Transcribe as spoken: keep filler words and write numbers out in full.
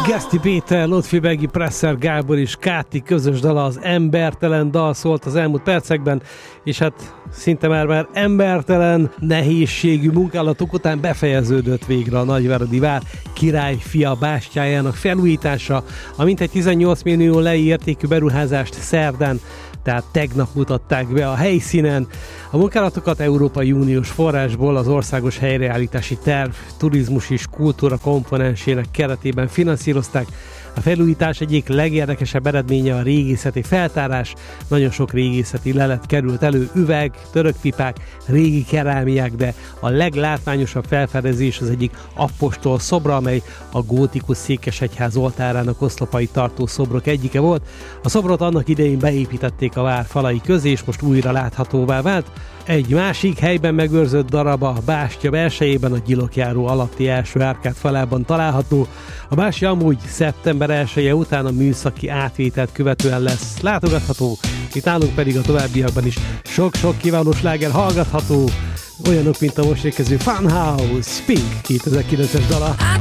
Geszti Péter, Lotfi Begi, Presser Gábor és Káti közös dala, az Embertelen dal szólt az elmúlt percekben, és hát szinte már már embertelen nehézségű munkálatok után befejeződött végre a Nagyváradi Vár királyfia bástyájának felújítása, a mintegy tizennyolc millió lei értékű beruházást szerdán, tehát tegnap mutatták be a helyszínen. A munkálatokat Európai Uniós forrásból az Országos Helyreállítási Terv turizmus és kultúra komponensének keretében finanszírozták. A felújítás egyik legérdekesebb eredménye a régészeti feltárás. Nagyon sok régészeti lelet került elő, üveg, törökpipák, régi kerámiák, de a leglátványosabb felfedezés az egyik apostol szobra, amely a gótikus székesegyház oltárának oszlopait tartó szobrok egyike volt. A szobrot annak idején beépítették a vár falai közé, és most újra láthatóvá vált. Egy másik helyben megőrzött darab a bástya belsejében, a gyilokjáró alatti első árkád falában található. A bástya amúgy szeptember elseje után a műszaki átvételt követően lesz látogatható, itt nálunk pedig a továbbiakban is sok-sok kiváló sláger hallgatható, olyanok, mint a most érkező Funhouse, Pink kétezer-kilences dala.